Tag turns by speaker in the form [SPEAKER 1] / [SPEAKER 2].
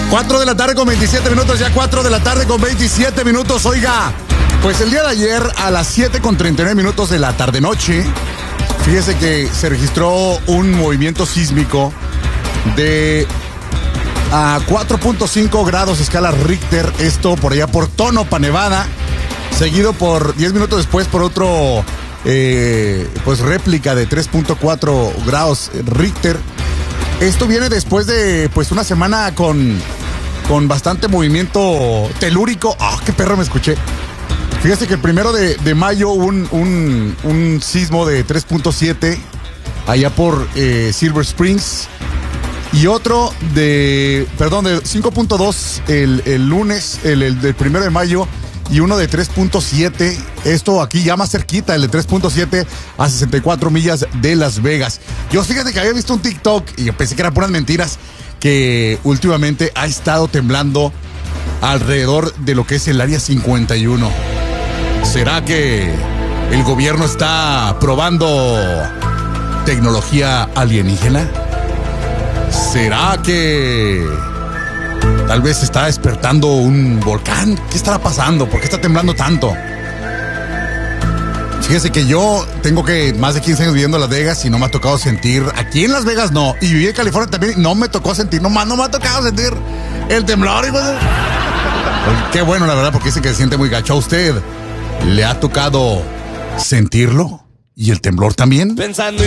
[SPEAKER 1] 4 de la tarde con 27 minutos, ya 4 de la tarde con 27 minutos. Oiga, pues el día de ayer a las 7 con 39 minutos de la tarde-noche, fíjese que se registró un movimiento sísmico de 4.5 grados escala Richter, esto por allá por Tonopah, Nevada, seguido por 10 minutos después por otro pues réplica de 3.4 grados Richter. Esto viene después de pues una semana con bastante movimiento telúrico. ¡Qué perro me escuché! Fíjese que el 1 de mayo hubo un sismo de 3.7 allá por Silver Springs y otro de 5.2 el lunes, el del 1 de mayo, y uno de 3.7, esto aquí ya más cerquita, el de 3.7 a 64 millas de Las Vegas. Yo fíjate que había visto un TikTok y yo pensé que eran puras mentiras, que últimamente ha estado temblando alrededor de lo que es el área 51. ¿Será que el gobierno está probando tecnología alienígena? ¿Será que tal vez está despertando un volcán? ¿Qué estará pasando? ¿Por qué está temblando tanto? Fíjese que yo tengo más de 15 años viviendo en Las Vegas y no me ha tocado sentir, aquí en Las Vegas no, y viví en California también, no me tocó sentir, no me ha tocado sentir el temblor. Qué bueno, la verdad, porque dicen que se siente muy gacho. ¿A usted le ha tocado sentirlo? ¿Y el temblor también?
[SPEAKER 2] Pensando